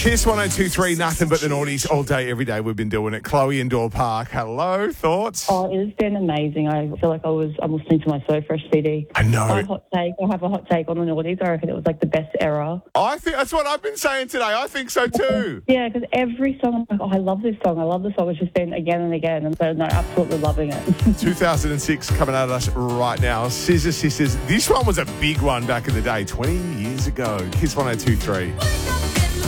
Kiss 102.3, nothing but the naughties all day, every day. We've been doing it. Chloe in Door Park. Hello, thoughts? Oh, it's been amazing. I feel like I'm listening to my So Fresh CD. I know. I have a hot take on the noughties. I reckon it was like the best era. I think that's what I've been saying today. I think so too. Yeah, because every song, I'm like, oh, I love this song. I love this song. It's just been again and again. And so, no, absolutely loving it. 2006 coming at us right now. Scissor Sisters. This one was a big one back in the day, 20 years ago. Kiss 102.3.